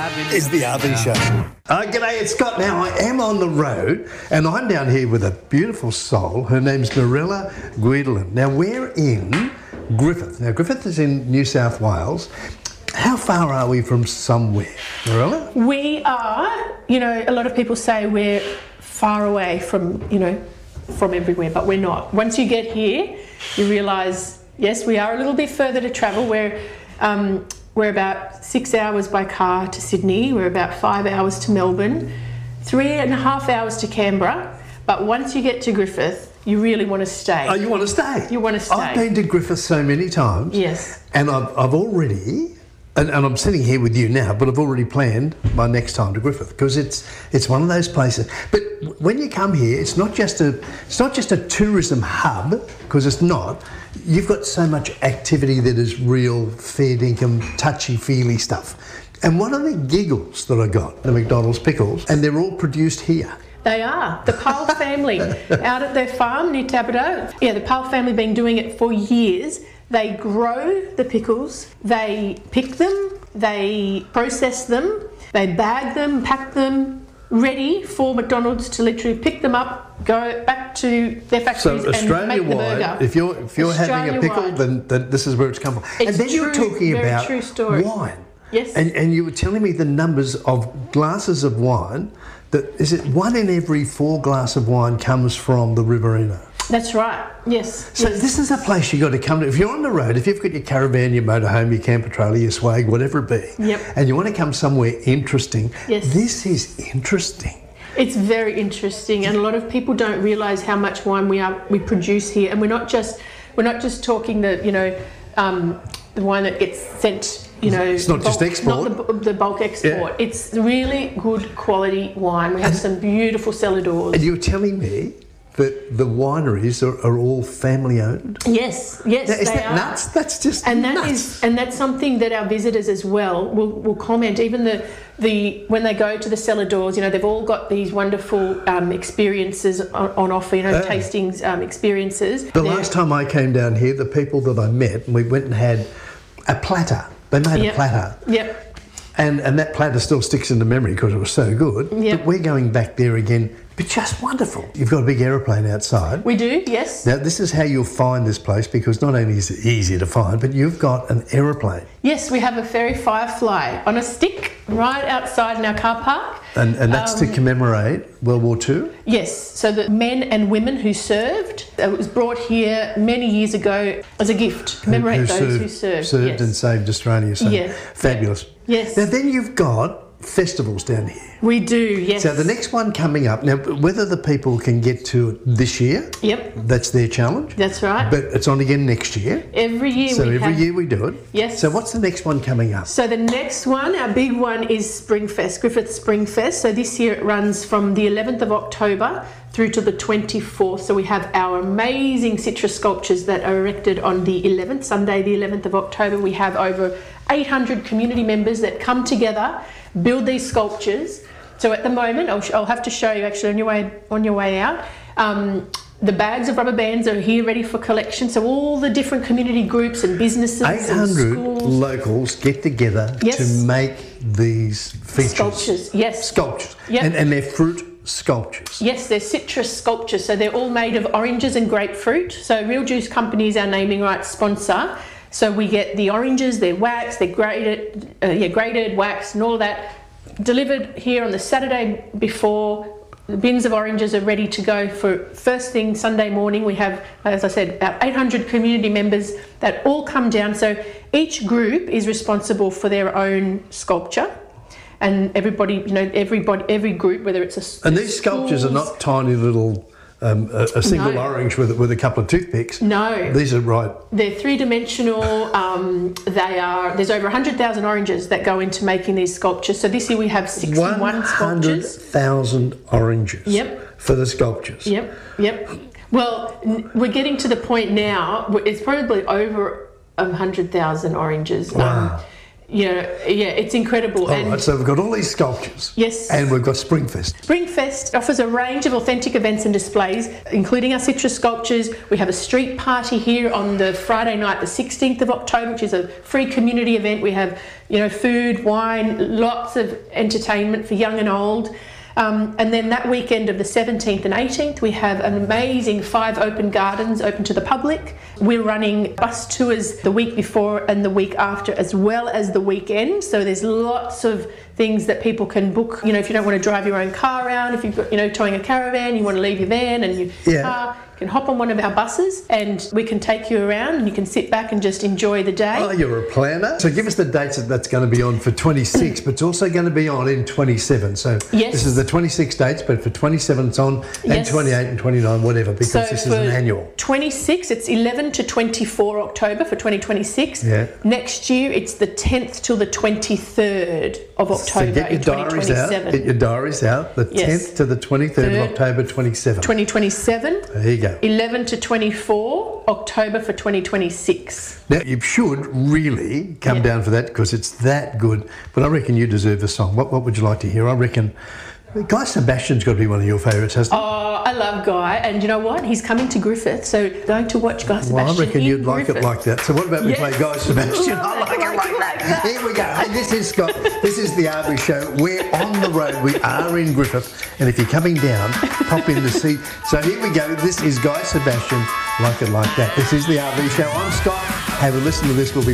Is the RV Show. G'day, it's Scott. Now, I am on the road and I'm down here with a beautiful soul. Her name's Mirella Guidolin. Now, we're in Griffith. Now, Griffith is in New South Wales. How far are we from somewhere, Mirella? We are, a lot of people say we're far away from, from everywhere, but we're not. Once you get here, you realise, yes, we are a little bit further to travel. We're about 6 hours by car to Sydney. We're about 5 hours to Melbourne, 3.5 hours to Canberra. But once you get to Griffith, you really want to stay. Oh, you want to stay? You want to stay. I've been to Griffith so many times. Yes. And I've already, and I'm sitting here with you now, but I've already planned my next time to Griffith because it's one of those places. But when you come here, it's not just a tourism hub, because it's not. You've got so much activity that is real fair dinkum, touchy-feely stuff. And one of the giggles that I got, the McDonald's pickles, and they're all produced here. They are. The Powell family out at their farm near Taberdoe. Yeah, the Powell family been doing it for years. They grow the pickles, they pick them, they process them, they bag them, pack them, ready for McDonald's to literally pick them up, go back to their factories and make the burger. If you're having a pickle, then this is where it's come from. It's and then you're talking about true story. Wine. Yes. And you were telling me the numbers of glasses of wine. Is it 1 in every 4 glasses of wine comes from the Riverina? That's right, yes. So yes. This is a place you've got to come to. If you're on the road, if you've got your caravan, your motorhome, your camper trailer, your swag, whatever it be, yep. and you want to come somewhere interesting, yes. This is interesting. It's very interesting, and a lot of people don't realise how much wine we produce here. And we're not just talking the wine that gets sent. It's not bulk, just export. Not the bulk export. Yeah. It's really good quality wine. We have some beautiful cellar doors. And you were telling me that the wineries are all family owned. Yes, now, is they are. Nuts? That's just nuts. And that's something that our visitors as well will comment. Even when they go to the cellar doors, they've all got these wonderful experiences on offer. Tastings experiences. The last time I came down here, the people that I met, we went and had a platter. They made a platter. Yep. And that platter still sticks in the memory because it was so good. Yep. But we're going back there again. But just wonderful. You've got a big aeroplane outside. We do, yes. Now, this is how you'll find this place, because not only is it easy to find, but you've got an aeroplane. Yes, we have a Fairy Firefly on a stick right outside in our car park. And that's to commemorate World War II? Yes, so the men and women who served. It was brought here many years ago as a gift to commemorate those who served. Served yes. and saved Australia. So yeah. Fabulous. Yes. Now, then you've got festivals down here. We do, yes. So the next one coming up, now whether the people can get to it this year, yep, that's their challenge. That's right. But it's on again next year. Every year year we do it. Yes. So what's the next one coming up? So the next one, our big one, is Springfest, Griffith Springfest. So this year it runs from the 11th of October through to the 24th. So we have our amazing citrus sculptures that are erected on the 11th, Sunday the 11th of October. We have over 800 community members that come together, build these sculptures. So at the moment, I'll have to show you actually on your way out. The bags of rubber bands are here ready for collection. So all the different community groups and businesses 800 and schools, locals get together yes, to make these features. Sculptures, yes. Sculptures. Yep. And they're fruit sculptures. Yes, they're citrus sculptures. So they're all made of oranges and grapefruit. So Real Juice Company is our naming rights sponsor. So we get the oranges, they're waxed, they're graded, waxed and all that, delivered here on the Saturday before. The bins of oranges are ready to go for first thing Sunday morning. We have, as I said, about 800 community members that all come down. So each group is responsible for their own sculpture. And every group, whether it's a and these sculptures are not tiny little a single orange with a couple of toothpicks. No. These are right. They're three-dimensional. There's over 100,000 oranges that go into making these sculptures. So this year we have 61 sculptures. 100,000 oranges. Yep. For the sculptures. Yep. Well, we're getting to the point now, it's probably over 100,000 oranges. Wow. it's incredible. All right, so we've got all these sculptures. Yes. And we've got Springfest. Springfest offers a range of authentic events and displays, including our citrus sculptures. We have a street party here on the Friday night, the 16th of October, which is a free community event. We have, food, wine, lots of entertainment for young and old. And then that weekend of the 17th and 18th, we have an amazing 5 open gardens open to the public. We're running bus tours the week before and the week after, as well as the weekend. So there's lots of things that people can book. If you don't want to drive your own car around, if you've got, towing a caravan, you want to leave your van and your car, you can hop on one of our buses and we can take you around and you can sit back and just enjoy the day. Oh, you're a planner. So give us the dates that's going to be on for 26, but it's also going to be on in 27. So this is the 26 dates, but for 27 it's on, and 28 and 29, whatever, because this is an annual. 26, it's 11 to 24 October for 2026. Yeah. Next year, it's the 10th till the 23rd of October so get your in diaries 2027. out. Get your diaries out. The 10th to the 23rd of October 27. 2027. There you go. 11 to 24 October for 2026. Now, you should really come down for that because it's that good. But I reckon you deserve a song. What would you like to hear? I reckon Guy Sebastian's got to be one of your favourites, hasn't he? Oh, I love Guy. And you know what? He's coming to Griffith, so going to watch Guy Sebastian. Well, I reckon you'd like Griffith. it like that. So what about we play Guy Sebastian? I like it like that. Here we go. Hey, this is Scott. This is the RV Show. We're on the road. We are in Griffith. And if you're coming down, pop in the seat. So here we go. This is Guy Sebastian. Like it like that. This is the RV Show. I'm Scott. Have a listen to this. We'll be